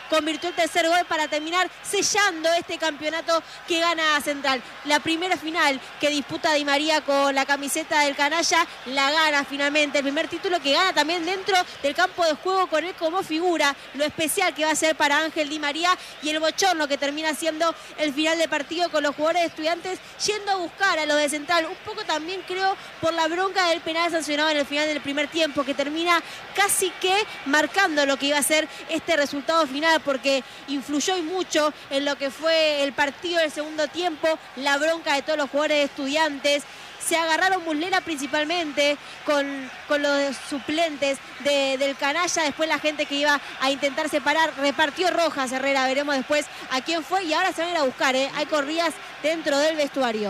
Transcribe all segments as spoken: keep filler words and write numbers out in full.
convirtió el tercer gol para terminar sellando este campeonato que gana Central. La primera final que disputa Di María con la camiseta del canalla, la gana finalmente. El primer título que gana también dentro del campo de juego con él como figura. Lo especial que va a ser para Ángel Di María y el bochorno que termina siendo el final de partido con los jugadores de Estudiantes yendo a buscar a los de Central. Un poco también creo por la bronca del penal sancionado en el final del primer tiempo, que termina casi que marcando lo que iba a ser este resultado final, porque influyó y mucho en lo que fue el partido del segundo tiempo, la bronca de todos los jugadores de Estudiantes. Se agarraron muslera principalmente con, con los suplentes de, del canalla. Después la gente que iba a intentar separar repartió rojas Herrera. Veremos después a quién fue. Y ahora se van a ir a buscar, ¿eh? Hay corridas dentro del vestuario.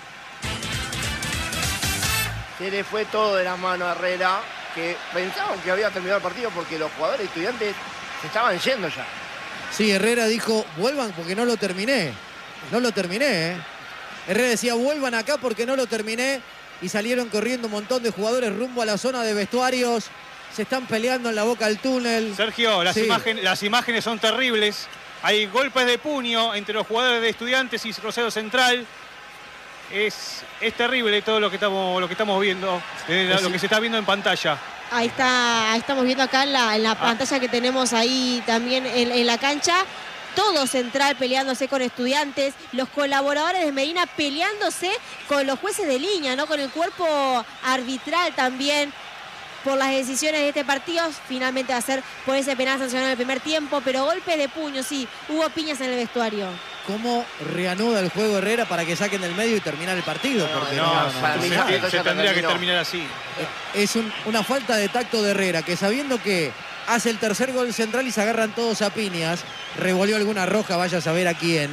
Se le fue todo de la mano a Herrera, que pensaban que había terminado el partido porque los jugadores Estudiantes se estaban yendo ya. Sí, Herrera dijo, vuelvan porque no lo terminé. No lo terminé, ¿eh? Herrera decía, vuelvan acá porque no lo terminé. Y salieron corriendo un montón de jugadores rumbo a la zona de vestuarios. Se están peleando en la boca del túnel. Sergio, las, sí. imagen, las imágenes son terribles. Hay golpes de puño entre los jugadores de Estudiantes y Rosario Central. Es, es terrible todo lo que estamos, lo que estamos viendo, eh, lo que se está viendo en pantalla. Ahí está, ahí estamos viendo acá en la, en la ah. pantalla que tenemos ahí también en, en la cancha. Todo Central peleándose con Estudiantes, los colaboradores de Medina peleándose con los jueces de línea, ¿no? Con el cuerpo arbitral también por las decisiones de este partido. Finalmente va a ser por ese penal sancionado en el primer tiempo, pero golpes de puño, sí, hubo piñas en el vestuario. ¿Cómo reanuda el juego Herrera para que saquen del medio y terminar el partido? No, Porque no, no, no, no, se, no, se, no, se tendría que terminar así. Es un, una falta de tacto de Herrera, que sabiendo que hace el tercer gol Central y se agarran todos a piñas, revolvió alguna roja, vaya a saber a quién.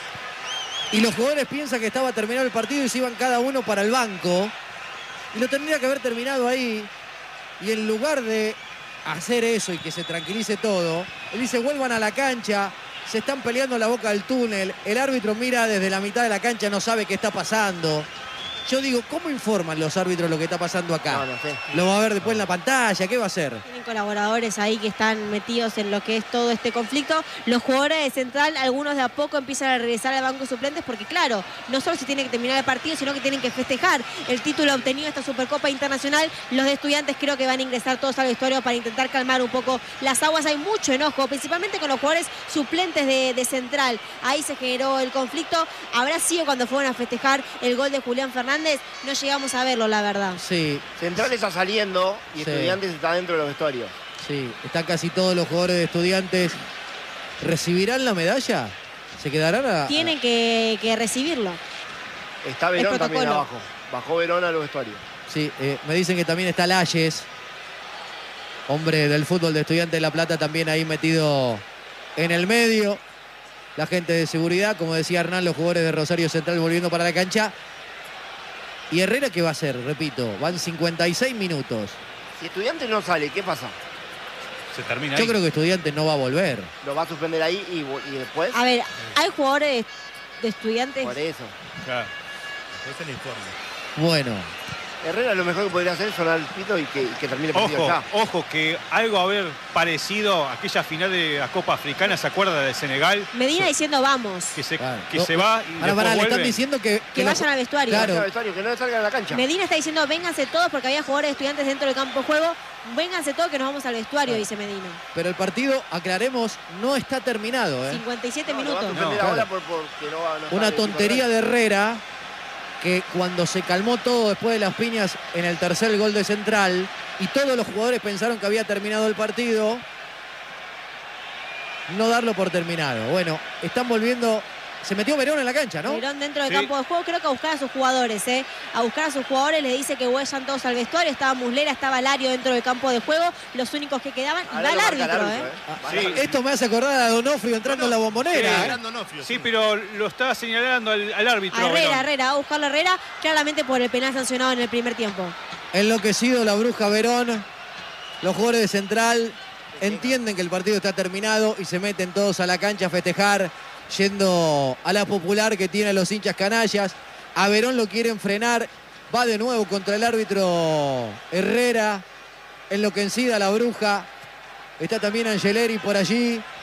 Y los jugadores piensan que estaba terminado el partido y se iban cada uno para el banco. Y lo tendría que haber terminado ahí. Y en lugar de hacer eso y que se tranquilice todo, él dice, vuelvan a la cancha. Se están peleando en la boca del túnel. El árbitro mira desde la mitad de la cancha, no sabe qué está pasando. Yo digo, ¿cómo informan los árbitros lo que está pasando acá? No, no sé. Lo va a ver después en la pantalla, ¿qué va a hacer? Tienen colaboradores ahí que están metidos en lo que es todo este conflicto. Los jugadores de Central, algunos de a poco empiezan a regresar al banco de suplentes porque, claro, no solo se tiene que terminar el partido, sino que tienen que festejar el título obtenido esta Supercopa Internacional. Los de Estudiantes creo que van a ingresar todos al vestuario para intentar calmar un poco las aguas. Hay mucho enojo, principalmente con los jugadores suplentes de, de Central. Ahí se generó el conflicto. Habrá sido cuando fueron a festejar el gol de Julián Fernández. No llegamos a verlo, la verdad. Sí. Central está saliendo y sí. Estudiantes está dentro de los vestuarios. Sí, están casi todos los jugadores de Estudiantes. ¿Recibirán la medalla? ¿Se quedarán a...? Tienen que, que recibirlo. Está Verón también abajo. Bajó Verón a los vestuarios. Sí, eh, me dicen que también está Layes, hombre del fútbol de Estudiantes de La Plata, también ahí metido en el medio. La gente de seguridad, como decía Hernán, los jugadores de Rosario Central volviendo para la cancha. ¿Y Herrera qué va a hacer? Repito, van cincuenta y seis minutos. Si Estudiantes no sale, ¿qué pasa? Se termina Yo ahí. creo que Estudiantes no va a volver. Lo va a suspender ahí y, y después. A ver, hay jugadores de, de Estudiantes. Por eso. Claro. Es el informe. Bueno. Herrera lo mejor que podría hacer es sonar el pito y que, y que termine el partido Ojo, ya. ojo, que algo haber parecido a aquella final de la Copa Africana, ¿se acuerda de Senegal? Medina diciendo vamos. Que se, Claro. que No, se va y Ahora, después pará, le vuelve. están diciendo que... Que los- vayan al vestuario. Claro. Al vestuario, que no salgan a la cancha. Medina está diciendo, vénganse todos porque había jugadores de Estudiantes dentro del campo de juego. Vénganse todos que nos vamos al vestuario, dice Medina. Pero el partido, aclaremos, no está terminado, ¿eh? cincuenta y siete No, lo va a minutos. suspender No, ahora claro. por, porque no va, no Una sale tontería de Herrera, que cuando se calmó todo después de las piñas en el tercer gol de Central y todos los jugadores pensaron que había terminado el partido, no darlo por terminado. Bueno, están volviendo... Se metió Verón en la cancha, ¿no? Verón dentro del Sí. campo de juego, creo que a buscar a sus jugadores, ¿eh? A buscar a sus jugadores, le dice que vayan todos al vestuario. Estaba Muslera, estaba Lario dentro del campo de juego, los únicos que quedaban. Y Ahora va el lo marca árbitro, ¿eh? Ah, Sí. Esto me hace acordar a Donofrio entrando en la bombonera. Sí. ¿eh? Gran Donofrio, Sí, pero lo estaba señalando al, al árbitro. A Herrera, Verón. Herrera, a buscarlo a Herrera, claramente por el penal sancionado en el primer tiempo. Enloquecido la bruja Verón. Los jugadores de Central entienden que el partido está terminado y se meten todos a la cancha a festejar, yendo a la popular que tienen los hinchas canallas. A Verón lo quieren frenar. Va de nuevo contra el árbitro Herrera. Enloquecida la bruja. Está también Angeleri por allí.